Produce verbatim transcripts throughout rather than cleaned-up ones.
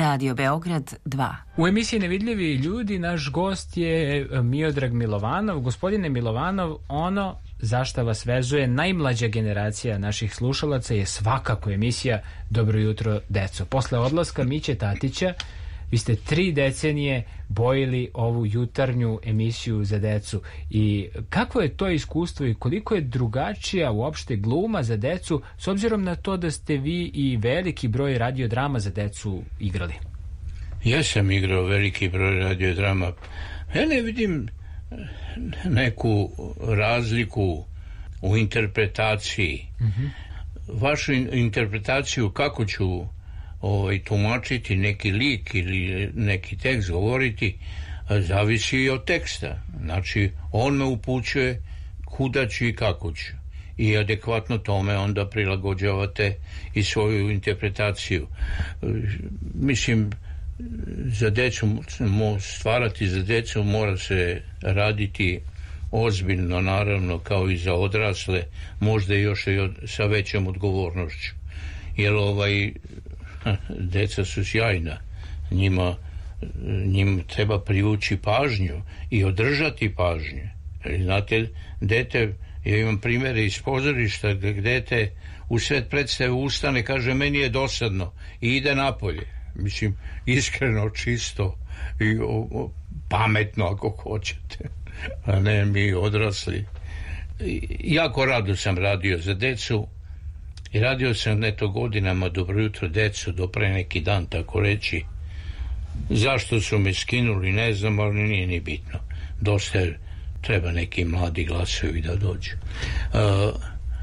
Radio Beograd dva. U emisiji Nevidljivi ljudi naš gost je Miodrag Milovanov. Gospodine Milovanov, ono za šta vas vezuje najmlađa generacija naših slušalaca je svakako emisija Dobro jutro, deco. Posle odlaska Miće Tatića vi ste tri decenije bojili ovu jutarnju emisiju za decu. I kako je to iskustvo i koliko je drugačija uopšte gluma za decu, s obzirom na to da ste vi i veliki broj radiodrama za decu igrali? Ja sam igrao veliki broj radiodrama. Ja ne vidim neku razliku u interpretaciji. Mm-hmm. Vašu interpretaciju kako ću ovaj, tumačiti neki lik ili neki tekst govoriti zavisi i od teksta. Znači on me upućuje kuda ću i kako ću i adekvatno tome onda prilagođavate i svoju interpretaciju. Mislim, za decu stvarati za decu mora se raditi ozbiljno, naravno, kao i za odrasle, možda još i od, sa većom odgovornošću, jer ovaj deca su sjajna, njima, njima treba privući pažnju i održati pažnju. Znate, dete, ja imam primjere iz pozorišta gdje dete u sred predstave ustane, kaže meni je dosadno i ide napolje. Mislim, iskreno, čisto i o, o, pametno ako hoćete, a ne mi odrasli. I, jako rado sam radio za decu i radio sam neto godinama Dobro jutro, deco, do pre neki dan, tako reći. Zašto su me skinuli, ne znam, ali nije ni bitno. Dosta je, treba neki mladi glasovi da dođu. Uh,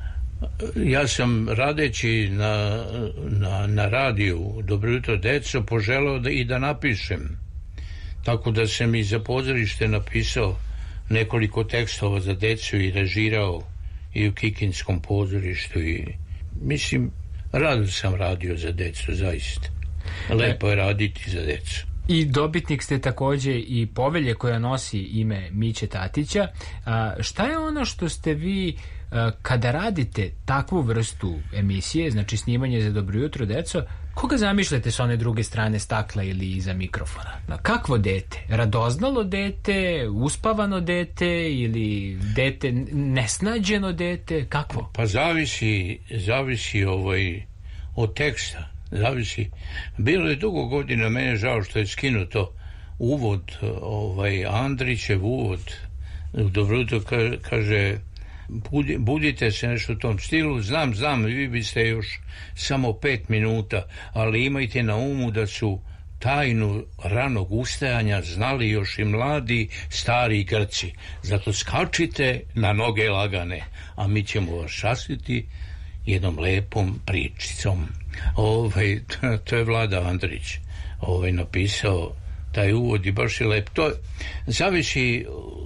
ja sam radeći na, na, na radiju Dobro jutro, deco, poželeo da i da napišem. Tako da sam i za pozorište napisao nekoliko tekstova za decu i režirao i u Kikinskom pozorištu i mislim, rado sam radio za decu, zaista. Lepo je raditi za decu. I dobitnik ste takođe i povelje koja nosi ime Miće Tatića. A, šta je ono što ste vi, a, kada radite takvu vrstu emisije, znači snimanje za Dobro jutro, deco, koga zamišljate s one druge strane stakla ili iza mikrofona? Kakvo dete? Radoznalo dete? Uspavano dete? Ili dete nesnađeno dete? Kakvo? Pa zavisi, zavisi ovaj, od teksta. Zavisi. Bilo je dugo godina, mene žao što je skinuto uvod, ovaj, Andrićev uvod u Dobro jutro, kaže budi, budite se nešto u tom stilu, znam, znam, vi biste još samo pet minuta, ali imajte na umu da su tajnu ranog ustajanja znali još i mladi stari Grci, zato skačite na noge lagane, a mi ćemo vas častiti jednom lepom pričicom. Ovaj, to je Vlada Andrić ovaj, napisao taj uvod i baš je lep. To zavisi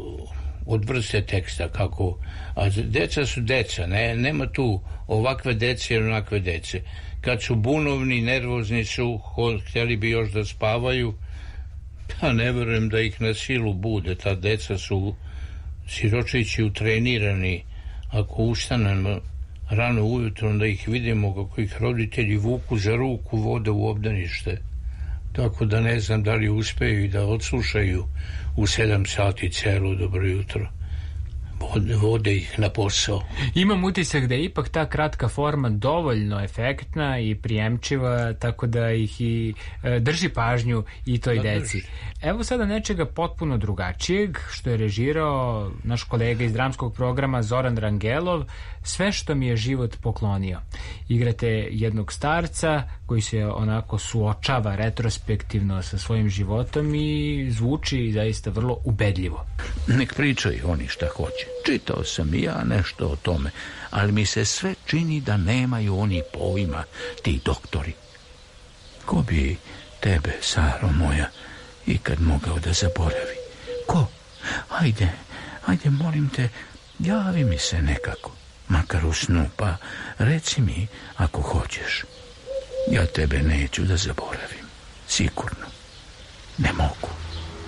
od vrste teksta, kako, a deca su deca, ne, nema tu ovakve dece ili onakve dece. Kad su bunovni, nervozni su, htjeli bi još da spavaju, pa ne verujem da ih na silu bude. Ta deca su siročići utrenirani, ako ustanemo rano ujutro, onda ih vidimo kako ih roditelji vuku za ruku, vode u obdanište. Tako da ne znam da li uspeju i da odslušaju u sedam sati celo Dobro jutro. Vode, vode ih na posao. Imam utisak da je ipak ta kratka forma dovoljno efektna i prijemčiva, tako da ih i e, drži pažnju i toj da, deci. Drži. Evo sada nečega potpuno drugačijeg, što je režirao naš kolega iz dramskog programa Zoran Rangelov, Sve što mi je život poklonio. Igrate jednog starca koji se onako suočava retrospektivno sa svojim životom i zvuči zaista vrlo ubedljivo. Nek pričaju oni šta hoće. Čitao sam i ja nešto o tome, ali mi se sve čini da nemaju oni pojma, ti doktori. Ko bi tebe, Saro moja, ikad mogao da zaboravi? Ko? Ajde, ajde, molim te, javi mi se nekako, makar u snu, pa reci mi ako hoćeš. Ja tebe neću da zaboravim, sigurno. Ne mogu.